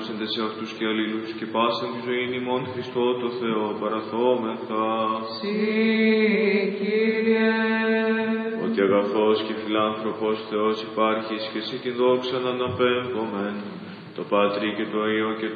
ανέπαυσεν σε αυτούς και αλλήλους και πάσαν τη ζωήν ημών Χριστό το Θεό παραθόμεθα. Συ, Κύριε. Ότι αγαθός και φιλάνθρωπος Θεός υπάρχεις και σε την δόξαν αναπέμπομεν, το Πάτρι και το Υιό και